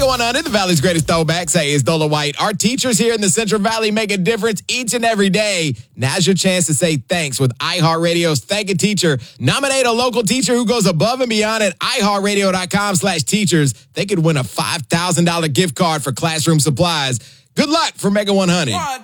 Mega 100, the Valley's greatest throwbacks. Hey, it's Dola White. Our teachers here in the Central Valley make a difference each and every day. Now's your chance to say thanks with iHeartRadio's Thank a Teacher. Nominate a local teacher who goes above and beyond at iHeartRadio.com/teachers. They could win a $5,000 gift card for classroom supplies. Good luck for Mega 100.